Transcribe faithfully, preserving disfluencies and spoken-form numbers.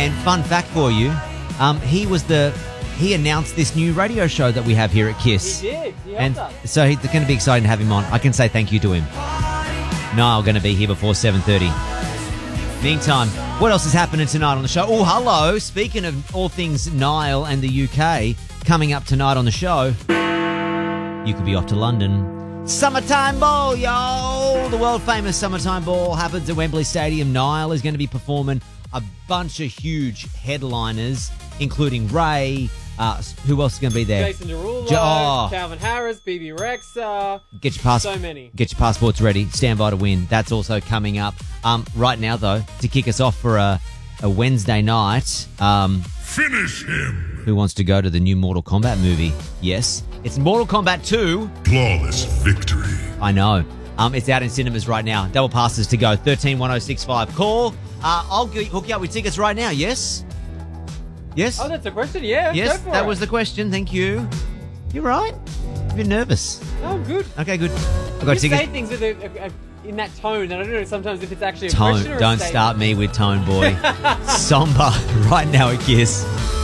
And fun fact for you, um, he was the he announced this new radio show that we have here at Kiss. He did. He and helped us. so it's going to be exciting to have him on. I can say thank you to him. Niall going to be here before seven thirty. Meantime, what else is happening tonight on the show? Oh, hello. Speaking of all things Niall and the U K, coming up tonight on the show, you could be off to London. Summertime Ball, yo! The world-famous Summertime Ball happens at Wembley Stadium. Niall is going to be performing a bunch of huge headliners, including Ray. Uh, who else is going to be there? Jason Derulo, Jo- oh. Calvin Harris, B B Rexa. Get your pass- So many. Get your passports ready. Stand by to win. That's also coming up. Um, right now, though, to kick us off for a, a Wednesday night. Um, Finish him! Who wants to go to the new Mortal Kombat movie? Yes, it's Mortal Kombat two. Flawless victory. I know. Um, it's out in cinemas right now. Double passes to go. one three one oh six five. Call. Uh, I'll g- hook you up with tickets right now. Yes. Yes. Oh, that's a question? Yeah. Yes, go for that it. was the question. Thank you. You're right. A bit nervous. No, I'm good. Okay, good. I've You got say tickets. things with a, a, a, in that tone, and I don't know sometimes if it's actually a Tone. question or a Don't statement. start me with tone, boy. Somber right now at Kiss.